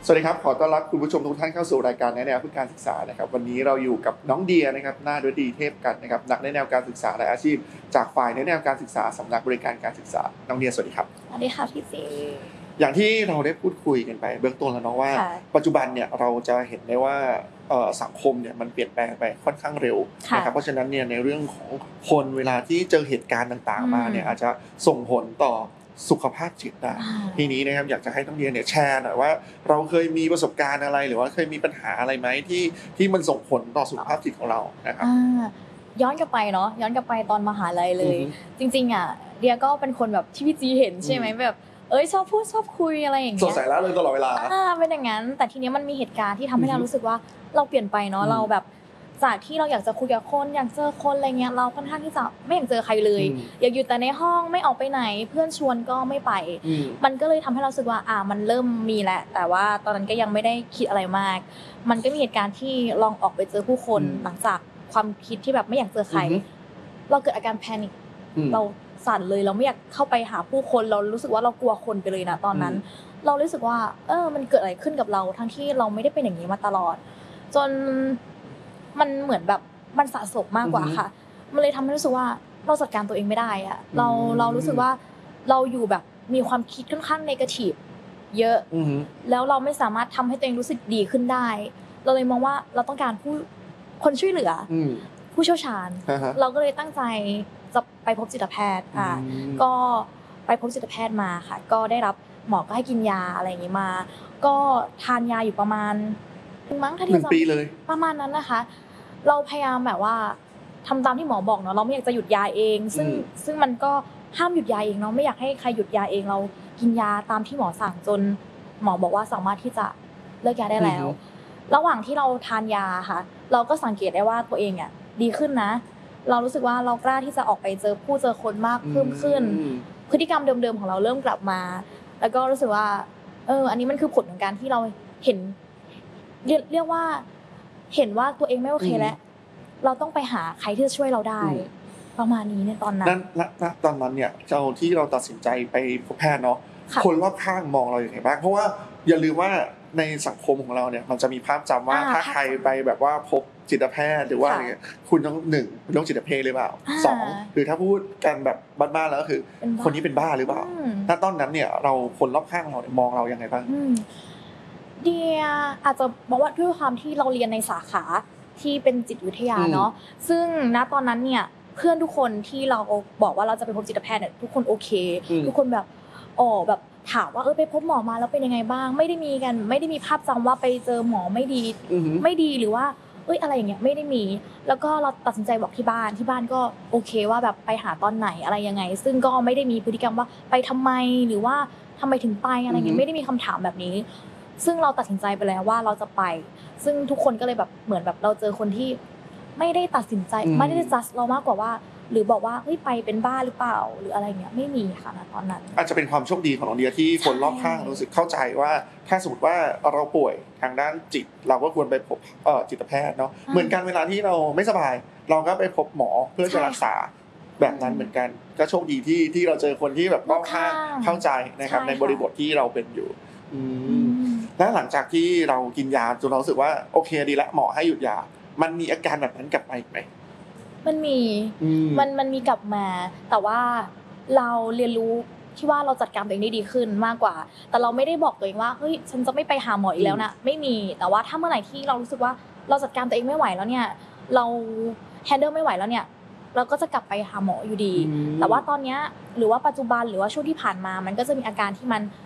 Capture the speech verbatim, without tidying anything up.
สวัสดีครับขอต้อนรับคุณผู้ชมทุกท่านเข้าสู่รายการแนะแนวเพื่อการศึกษานะครับวันนี้เราอยู่กับน้องเดียนะครับนาฏวดีเทพกันนะครับนักแนะแนวการศึกษาและอาชีพจากฝ่ายแนะแนวการศึกษาสำนักบริการการศึกษาน้องเดียสวัสดีครับสวัสดีค่ะพี่ซีอย่างที่เราได้พูดคุยกันไปเบื้องต้นแล้วเนาะว่าปัจจุบันเนี่ยเราจะเห็นได้ว่าสังคมเนี่ยมันเปลี่ยนแปลงไปค่อนข้างเร็วนะครับเพราะฉะนั้นเนี่ยในเรื่องของคนเวลาที่เจอเหตุการณ์ต่างๆมาเนี่ยอาจจะส่งผลต่อสุขภาพจิตได้ทีนี้นะครับอยากจะให้น้องเดียเนี่ยแชร์หน่อยว่าเราเคยมีประสบการณ์อะไรหรือว่าเคยมีปัญหาอะไรไหมที่ที่มันส่งผลต่อสุขภาพจิตของเรานะครับย้อนกลับไปเนาะย้อนกลับไปตอนมหาลัยเลยจริงๆอ่ะเดียก็เป็นคนแบบที่พี่จีเห็นใช่ไหมแบบเอ้ยชอบพูดชอบคุยอะไรอย่างเงี้ยสดใสแล้วเลยตลอดเวลาอ่าเป็นอย่างนั้นแต่ทีนี้มันมีเหตุการณ์ที่ทำให้เรารู้สึกว่าเราเปลี่ยนไปเนาะเราแบบจากที่เราอยากจะคุยกับคนอยากเจอคนอะไรเงี้ยเราค่อนข้างที่จะไม่อยากเจอใครเลยอยากอยู่แต่ในห้องไม่ออกไปไหนเพื่อนชวนก็ไม่ไปมันก็เลยทำให้เรารู้สึกว่าอ่ามันเริ่มมีแหละแต่ว่าตอนนั้นก็ยังไม่ได้คิดอะไรมากมันก็มีเหตุการณ์ที่ลองออกไปเจอผู้คนหลังจากความคิดที่แบบไม่อยากเจอใครเราเกิดอาการแพนิคเราสั่นเลยเราไม่อยากเข้าไปหาผู้คนเรารู้สึกว่าเรากลัวคนไปเลยนะตอนนั้นเรารู้สึกว่าเออมันเกิดอะไรขึ้นกับเราทั้งที่เราไม่ได้เป็นอย่างนี้มาตลอดจนมันเหมือนแบบมันสะสมมากกว่าค่ะมันเลยทำให้รู้สึกว่าเราจัดการตัวเองไม่ได้อะเราเรารู้สึกว่าเราอยู่แบบมีความคิดค่อนข้างเนกาทีฟเยอะแล้วเราไม่สามารถทำให้ตัวเองรู้สึกดีขึ้นได้เราเลยมองว่าเราต้องการผู้คนช่วยเหลือผู้เชี่ยวชาญเราก็เลยตั้งใจจะไปพบจิตแพทย์อ่ะก็ไปพบจิตแพทย์มาค่ะก็ได้รับหมอก็ให้กินยาอะไรอย่างงี้มาก็ทานยาอยู่ประมาณมั้งถ้าที่จำปีเลยประมาณนั้นนะคะเราพยายามแบบว่าทำตามที่หมอบอกเนาะเราไม่อยากจะหยุดยาเองซึ่งซึ่งมันก็ห้ามหยุดยาเองเนาะไม่อยากให้ใครหยุดยาเองเรากินยาตามที่หมอสั่งจนหมอบอกว่าสามารถที่จะเลิกยาได้แล้วระหว่างที่เราทานยาค่ะเราก็สังเกตได้ว่าตัวเองอ่ะดีขึ้นนะเรารู้สึกว่าเรากล้าที่จะออกไปเจอผู้เจอคนมากเพิ่มขึ้นพฤติกรรมเดิมๆของเราเริ่มกลับมาแล้วก็รู้สึกว่าเอออันนี้มันคือผลของการที่เราเห็นเรียกเรียกว่าเห็นว่าตัวเองไม่โอเคแล้วเราต้องไปหาใครที่จะช่วยเราได้ประมาณนี้ในตอนนั้นณตอนนั้นเนี่ยเจ้าที่เราตัดสินใจไปพบแพทย์เนาะคนรอบข้างมองเราอย่างไรบ้างเพราะว่าอย่าลืมว่าในสังคมของเราเนี่ยมันจะมีภาพจำว่าถ้าใครไปแบบว่าพบจิตแพทย์หรือว่าอะไรเงี้ยคุณต้องหนึ่งคุณต้องจิตแพทย์หรือเปล่าสองคือถ้าพูดกันแบบบ้านๆแล้วก็คือคนนี้เป็นบ้าหรือเปล่าณตอนนั้นเนี่ยเราคนรอบข้างเรามองเรายังไงบ้างเดียอาจจะบอกว่าด้วยความที่เราเรียนในสาขาที่เป็นจิตวิทยาเนาะซึ่งณตอนนั้นเนี่ยเพื่อนทุกคนที่เราบอกว่าเราจะไปพบจิตแพทย์เนี่ยทุกคนโอเคทุกคนแบบอ๋อแบบถามว่าเออไปพบหมอมาแล้วเป็นยังไงบ้างไม่ได้มีกันไม่ได้มีภาพจำว่าไปเจอหมอไม่ดีไม่ดีหรือว่าเอ้ยอะไรอย่างเงี้ยไม่ได้มีแล้วก็เราตัดสินใจบอกที่บ้านที่บ้านก็โอเคว่าแบบไปหาตอนไหนอะไรยังไงซึ่งก็ไม่ได้มีพฤติกรรมว่าไปทำไมหรือว่าทำไมถึงไปอะไรเงี้ยไม่ได้มีคำถามแบบนี้ซึ่งเราตัดสินใจไปแล้วว่าเราจะไปซึ่งทุกคนก็เลยแบบเหมือนแบบเราเจอคนที่ไม่ได้ตัดสินใจไม่ได้จัดเรามากกว่าว่าหรือบอกว่าเฮ้ยไปเป็นบ้าหรือเปล่าหรืออะไรเงี้ยไม่มีค่ะณตอนนั้นอาจจะเป็นความโชคดีของน้องเดียที่คนรอบข้างรู้สึกเข้าใจว่าถ้าสมมติว่าเราป่วยทางด้านจิตเราก็ควรไปพบเอ่อจิตแพทย์เนาะเหมือนกันเวลาที่เราไม่สบายเราก็ไปพบหมอเพื่อจะรักษาแบบนั้นเหมือนกันก็โชคดีที่ที่เราเจอคนที่แบบรอบข้างเข้าใจนะครับในบริบทที่เราเป็นอยู่และหลังจากที่เรากินยาจนเรารู้สึกว่าโอเคดีละหมอให้หยุดยามันมีอาการแบบนั้นกลับมาอีกไหมมันมีมันมันมีกลับมาแต่ว่าเราเรียนรู้ที่ว่าเราจัดการตัวเองได้ดีขึ้นมากกว่าแต่เราไม่ได้บอกตัวเองว่าเฮ้ยฉันจะไม่ไปหาหมออีกแล้วนะไม่มีแต่ว่าถ้าเมื่อไหร่ที่เรารู้สึกว่าเราจัดการตัวเองไม่ไหวแล้วเนี่ยเราแฮนเดิลไม่ไหวแล้วเนี่ยเราก็จะกลับไปหาหมออยู่ดีแต่ว่าตอนนี้หรือว่าปัจจุบันหรือว่าช่วงที่ผ่านมามันก็จะมีอาการที่มัน